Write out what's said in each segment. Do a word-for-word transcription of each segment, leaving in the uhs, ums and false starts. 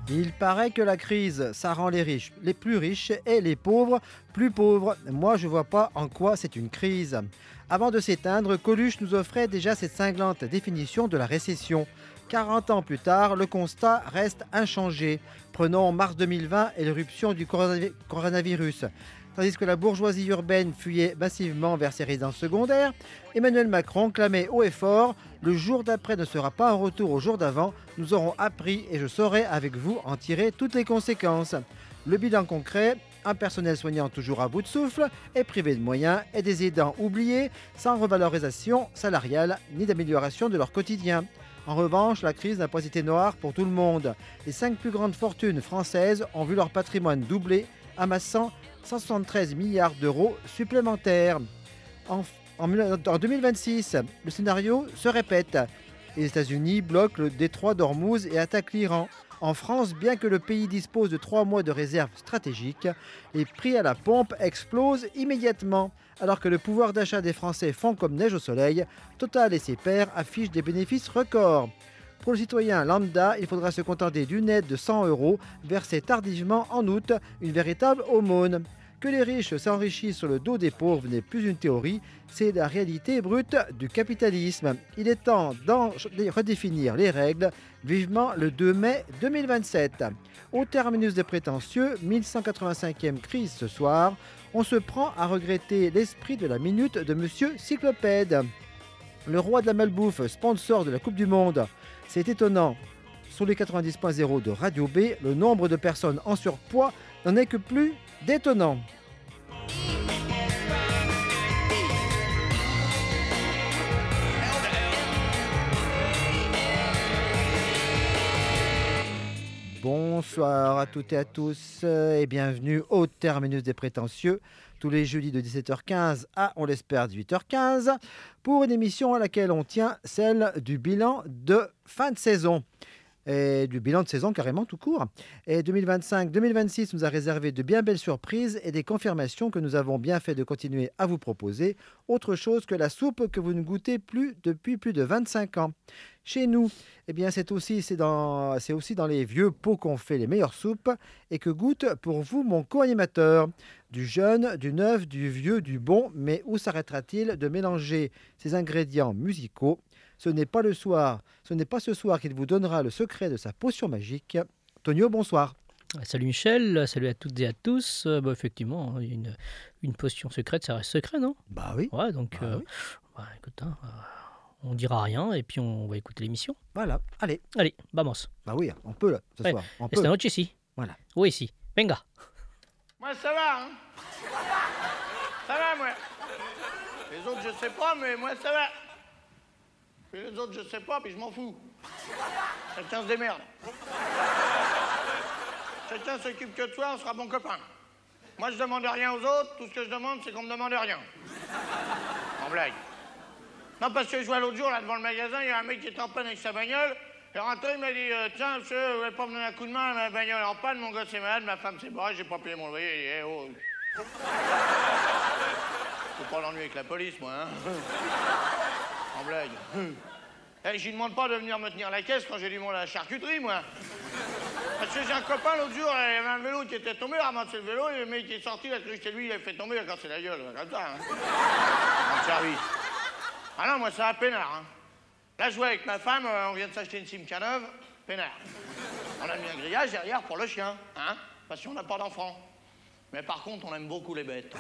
Il paraît que la crise, ça rend les riches les plus riches et les pauvres plus pauvres. Moi, je vois pas en quoi c'est une crise. Avant de s'éteindre, Coluche nous offrait déjà cette cinglante définition de la récession. quarante ans plus tard, le constat reste inchangé. Prenons mars deux mille vingt et l'éruption du coronavi- coronavirus. Tandis que la bourgeoisie urbaine fuyait massivement vers ses résidences secondaires, Emmanuel Macron clamait haut et fort « Le jour d'après ne sera pas un retour au jour d'avant, nous aurons appris et je saurai avec vous en tirer toutes les conséquences ». Le bilan concret, un personnel soignant toujours à bout de souffle et privé de moyens et des aidants oubliés, sans revalorisation salariale ni d'amélioration de leur quotidien. En revanche, la crise n'a pas été noire pour tout le monde. Les cinq plus grandes fortunes françaises ont vu leur patrimoine doubler, amassant cent soixante-treize milliards d'euros supplémentaires. En, en, en deux mille vingt-six, le scénario se répète. Les États-Unis bloquent le détroit d'Ormuz et attaquent l'Iran. En France, bien que le pays dispose de trois mois de réserve stratégique, les prix à la pompe explosent immédiatement. Alors que le pouvoir d'achat des Français fond comme neige au soleil, Total et ses pairs affichent des bénéfices records. Pour le citoyen lambda, il faudra se contenter d'une aide de cent euros versée tardivement en août, une véritable aumône. Que les riches s'enrichissent sur le dos des pauvres n'est plus une théorie, c'est la réalité brute du capitalisme. Il est temps d'en redéfinir les règles, vivement le deux mai deux mille vingt-sept. Au terminus des prétentieux, mille cent quatre-vingt-cinquième crise ce soir, on se prend à regretter l'esprit de la minute de Monsieur Cyclopède. Le roi de la malbouffe, sponsor de la Coupe du Monde. C'est étonnant. Sur les quatre-vingt-dix point zéro de Radio B, le nombre de personnes en surpoids n'en est que plus détonnant. Bonsoir à toutes et à tous et bienvenue au terminus des prétentieux, tous les jeudis de dix-sept heures quinze à, on l'espère, dix-huit heures quinze, pour une émission à laquelle on tient celle du bilan de fin de saison. Et du bilan de saison carrément tout court. Et deux mille vingt-cinq deux mille vingt-six nous a réservé de bien belles surprises et des confirmations que nous avons bien fait de continuer à vous proposer, autre chose que la soupe que vous ne goûtez plus depuis plus de vingt-cinq ans. Chez nous, eh bien c'est aussi, c'est dans, c'est aussi dans les vieux pots qu'on fait les meilleures soupes et que goûte pour vous mon co-animateur. Du jeune, du neuf, du vieux, du bon, mais où s'arrêtera-t-il de mélanger ces ingrédients musicaux ? Ce n'est pas le soir, ce n'est pas ce soir qu'il vous donnera le secret de sa potion magique. Tonio, bonsoir. Salut Michel, salut à toutes et à tous. Euh, bah, effectivement, une, une potion secrète, ça reste secret, non ? Bah oui. Ouais, donc, bah euh, oui. bah, écoute, hein, euh, on dira rien et puis on va écouter l'émission. Voilà, allez. Allez, vamos. Bah oui, on peut là, ce Ouais. soir. On peut. Esta noche ici. Voilà. Oui, ici. Venga. Moi, ça va, hein. Ça va, moi. Les autres, je sais pas, mais moi, ça va. Puis les autres, je sais pas, puis je m'en fous. Chacun se démerde. Chacun s'occupe que de toi, on sera bon copain. Moi, je demande rien aux autres, tout ce que je demande, c'est qu'on me demande rien. En blague. Non, parce que je vois l'autre jour, là, devant le magasin, il y a un mec qui était en panne avec sa bagnole. Et rentré, il m'a dit, euh, tiens, monsieur, vous voulez pas me donner un coup de main, ma bagnole est en panne, mon gosse est malade, ma femme s'est barrée, j'ai pas payé mon loyer. Il dit, eh, oh. Faut pas l'ennuyer avec la police, moi, hein. En blague. Eh, je lui demande pas de venir me tenir la caisse quand j'ai du monde à la charcuterie, moi. Parce que j'ai un copain l'autre jour, il y avait un vélo qui était tombé, il a ramassé le vélo, et le mec qui est sorti, il a cru que c'était lui, il a fait tomber, il a cassé la gueule, comme ça, hein. En service. Ah non, moi, ça va peinard, hein. Là, je vois avec ma femme, euh, on vient de s'acheter une Simca neuve, peinard. On a mis un grillage derrière pour le chien, hein, parce qu'on n'a pas d'enfant. Mais par contre, on aime beaucoup les bêtes.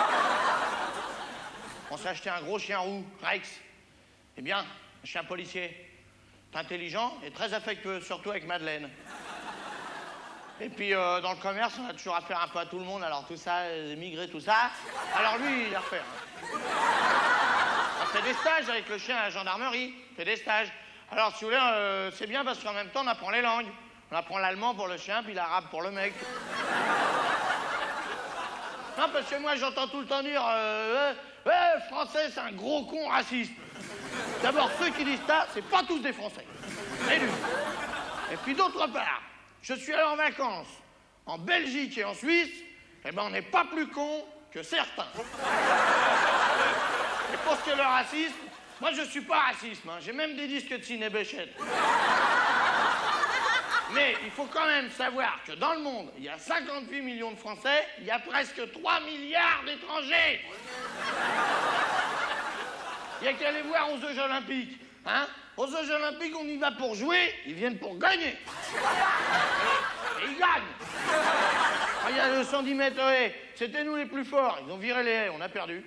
On s'est acheté un gros chien roux, Rex. Eh bien, un chien policier. Intelligent et très affectueux, surtout avec Madeleine. Et puis, euh, dans le commerce, on a toujours affaire un peu à tout le monde, alors tout ça, les émigrés, tout ça. Alors lui, il a refait. Hein. On fait des stages avec le chien à la gendarmerie, on fait des stages. Alors, si vous voulez, euh, c'est bien parce qu'en même temps, on apprend les langues. On apprend l'allemand pour le chien, puis l'arabe pour le mec. Non, parce que moi, j'entends tout le temps dire euh, « Ouais, français, c'est un gros con raciste. » D'abord, ceux qui disent ça, c'est pas tous des Français. C'est lui. Et puis, d'autre part, je suis allé en vacances en Belgique et en Suisse, eh ben, on n'est pas plus cons que certains. Et pour ce qui est le racisme, moi, je suis pas raciste, hein. J'ai même des disques de Ciné Béchette. Mais Et il faut quand même savoir que dans le monde, il y a cinquante-huit millions de Français, il y a presque trois milliards d'étrangers. Il n'y a qu'à aller voir aux Jeux Olympiques. Hein? Aux Jeux Olympiques, on y va pour jouer, ils viennent pour gagner. Et ils gagnent. Regarde le cent dix mètres haies, c'était nous les plus forts. Ils ont viré les haies, on a perdu.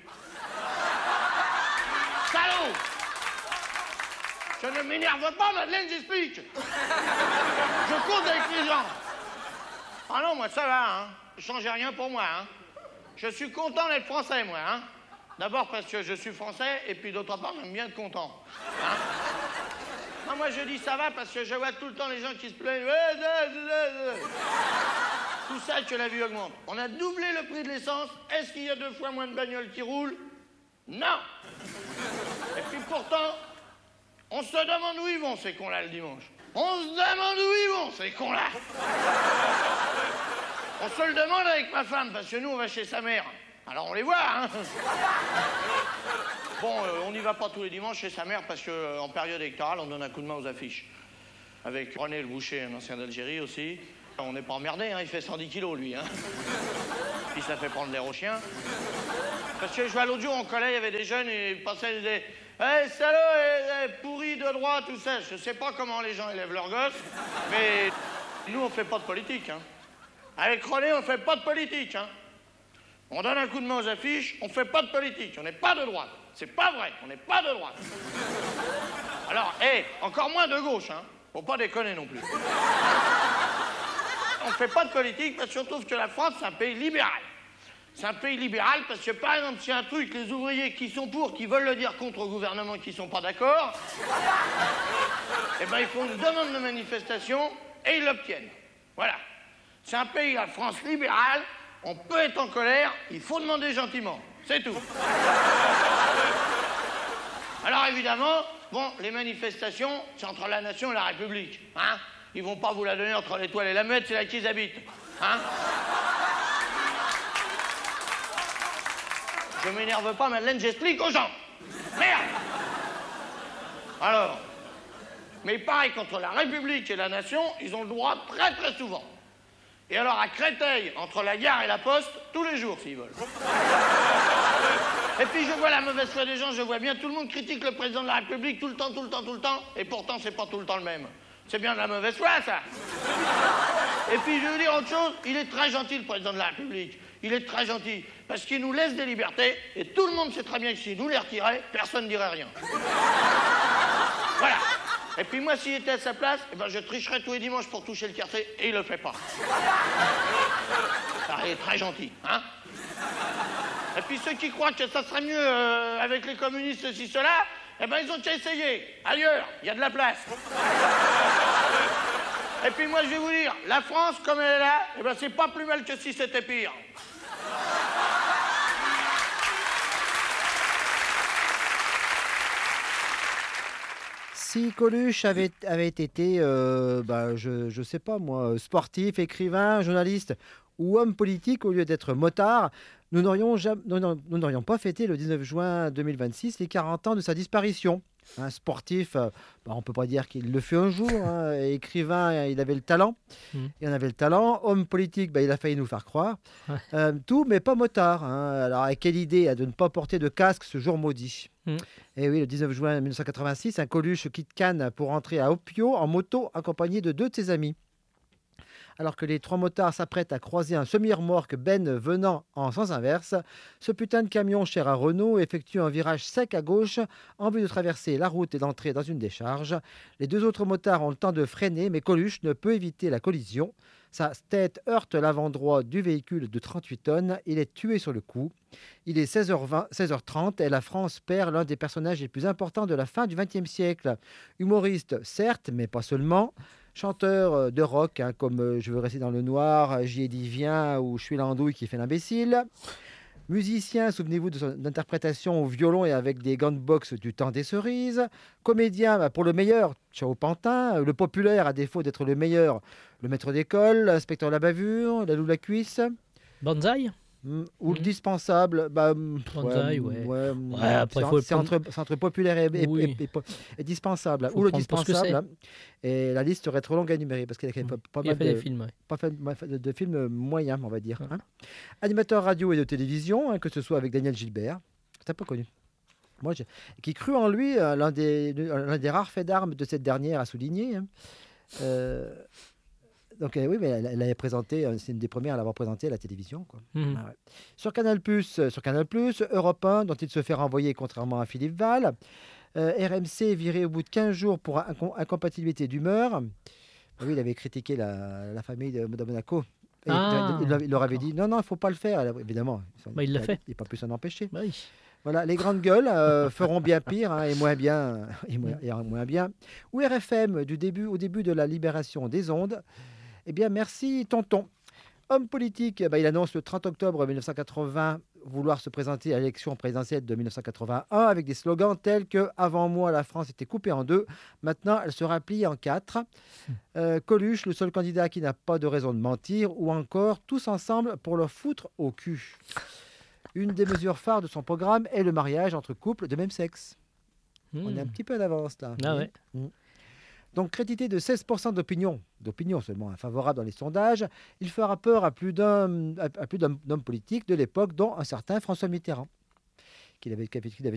Salaud! Je ne m'énerve pas, Madeleine, j'explique. Je compte avec les gens. Ah non, moi ça va, hein. Ne changez rien pour moi, hein. Je suis content d'être français, moi, hein. D'abord parce que je suis français, et puis d'autre part, j'aime bien être content. Hein. Non, moi je dis ça va parce que je vois tout le temps les gens qui se plaignent. Tout ça que la vie augmente. On a doublé le prix de l'essence. Est-ce qu'il y a deux fois moins de bagnoles qui roulent? Non. Et puis pourtant, on se demande où ils vont, ces cons-là, le dimanche. On se demande où ils vont, ces cons-là. On se le demande avec ma femme, parce que nous, on va chez sa mère. Alors on les voit, hein. Bon, euh, on n'y va pas tous les dimanches chez sa mère, parce qu'en euh, période électorale, on donne un coup de main aux affiches. Avec René le Boucher, un ancien d'Algérie aussi. On n'est pas emmerdé, hein, il fait cent dix kilos, lui. Hein. Puis ça fait prendre l'air aux chiens. Parce que je vois l'autre jour, en collègue, il y avait des jeunes, et ils passaient, ils disaient « Hey, salaud, hey, hey, pourri de droite, tout ça ». Je sais pas comment les gens élèvent leurs gosses, mais nous, on fait pas de politique. Hein. Avec René, on fait pas de politique. Hein. On donne un coup de main aux affiches, on fait pas de politique. On n'est pas de droite. C'est pas vrai, on n'est pas de droite. Alors, hé, hey, encore moins de gauche, hein. Faut pas déconner non plus. On fait pas de politique parce que je trouve que la France, c'est un pays libéral. C'est un pays libéral parce que, par exemple, s'il y a un truc, les ouvriers qui sont pour, qui veulent le dire contre au gouvernement, qui sont pas d'accord, eh ben, ils font une demande de manifestation et ils l'obtiennent. Voilà. C'est un pays, la France, libérale. On peut être en colère, il faut demander gentiment. C'est tout. Alors, évidemment, bon, les manifestations, c'est entre la nation et la République. Hein? Ils vont pas vous la donner entre l'étoile et la muette, c'est là qu'ils habitent. Hein? Je m'énerve pas, Madeleine, j'explique aux gens. Merde! Alors, mais pareil, contre la République et la nation, ils ont le droit très très souvent. Et alors à Créteil, entre la gare et la poste, tous les jours s'ils veulent. Et puis je vois la mauvaise foi des gens, je vois bien tout le monde critique le président de la République tout le temps, tout le temps, tout le temps, et pourtant c'est pas tout le temps le même. C'est bien de la mauvaise foi, ça. Et puis je vais vous dire autre chose, il est très gentil le président de la République. Il est très gentil, parce qu'il nous laisse des libertés, et tout le monde sait très bien que s'il nous les retirait, personne ne dirait rien. Voilà. Et puis moi, s'il était à sa place, eh ben, je tricherais tous les dimanches pour toucher le quartier, et il le fait pas. Ça, il est très gentil, hein. Et puis ceux qui croient que ça serait mieux euh, avec les communistes, ceci, cela, eh ben ils ont qu'à essayer. Ailleurs, il y a de la place. Et puis moi, je vais vous dire, la France, comme elle est là, eh ben c'est pas plus mal que si c'était pire. Si Coluche avait, avait été, euh, bah, je, je sais pas moi, sportif, écrivain, journaliste ou homme politique au lieu d'être motard, nous n'aurions jam- nous n'aurions- nous n'aurions pas fêté le dix-neuf juin deux mille vingt-six les quarante ans de sa disparition. Un sportif, euh, bah, on peut pas dire qu'il le fut un jour. Hein. Écrivain, il avait le talent. Mmh. Il en avait le talent. Homme politique, bah, il a failli nous faire croire. Ouais. Euh, tout, mais pas motard. Hein. Alors, quelle idée hein, de ne pas porter de casque ce jour maudit. Mmh. Et oui, le dix-neuf juin mille neuf cent quatre-vingt-six, un Coluche quitte Cannes pour rentrer à Opio en moto, accompagné de deux de ses amis. Alors que les trois motards s'apprêtent à croiser un semi-remorque Ben venant en sens inverse, ce putain de camion cher à Renault effectue un virage sec à gauche en vue de traverser la route et d'entrer dans une décharge. Les deux autres motards ont le temps de freiner, mais Coluche ne peut éviter la collision. Sa tête heurte l'avant droit du véhicule de trente-huit tonnes. Il est tué sur le coup. Il est seize heures vingt, seize heures trente et la France perd l'un des personnages les plus importants de la fin du vingtième siècle. Humoriste, certes, mais pas seulement. Chanteur de rock, hein, comme euh, Je veux rester dans le noir, J'y ai dit viens ou Je suis l'andouille qui fait l'imbécile. Musicien, souvenez-vous de son interprétation au violon et avec des gants de boxe du temps des cerises. Comédien, bah, pour le meilleur, Ciao Pantin. Le populaire, à défaut d'être le meilleur, le maître d'école, l'inspecteur la bavure, la loue la cuisse. Banzai. Mm, ou le Mhm. dispensable, bah, mm, Bonsaï, ouais, ouais. mm, Ouais, après, c'est faut en- le c'est prendre. entre, c'est entre populaire et, et- Oui. et- et po- et dispensable. Faut Ou le prendre pour ce que c'est. dispensable. Et la liste serait trop longue à énumérer parce qu'il y a quand même Mhm. pas, pas Il a mal fait des de, films, ouais. pas fait- pas fait de, de films moyens, on va dire. Ouais. Hein. Animateur radio et de télévision, hein, que ce soit avec Daniel Gilbert, c'est un peu connu. Moi, j'ai- qui crut en lui, euh, l'un des, l'un des rares faits d'armes de cette dernière à souligner. Hein. Euh, donc euh, oui, mais elle, elle l'avait présenté, euh, c'est une des premières à l'avoir présenté à la télévision. Quoi. Mhm. Ah ouais. Sur Canal+, euh, sur Canal+, Europe un, dont il se fait renvoyer contrairement à Philippe Val. Euh, R M C viré au bout de quinze jours pour incom- incompatibilité d'humeur. Ah oui, il avait critiqué la, la famille de, de Monaco. Et Ah, il, il- il leur avait d'accord. dit non, non, il ne faut pas le faire. Alors, évidemment, Bah, il l'a fait. Il n'a pas pu s'en empêcher. Bah oui. Voilà, les grandes gueules euh, feront bien pire hein, et moins bien, et moins, et moins bien. Ou R F M, du début, au début de la libération des ondes. Eh bien, merci, tonton. Homme politique, bah, il annonce le trente octobre mille neuf cent quatre-vingts vouloir se présenter à l'élection présidentielle de mille neuf cent quatre-vingt-un avec des slogans tels que avant moi, la France était coupée en deux, maintenant elle sera pliée en quatre. Euh, Coluche, le seul candidat qui n'a pas de raison de mentir, ou encore tous ensemble pour leur foutre au cul. Une des mesures phares de son programme est le mariage entre couples de même sexe. On est un Mhm. petit peu en avance là. Ah Oui. ouais. Mm. Donc, crédité de seize pour cent d'opinion, d'opinion seulement, hein, favorable dans les sondages, il fera peur à plus d'un à, à plus d'un homme politique de l'époque, dont un certain François Mitterrand, qu'il avait, qu'il avait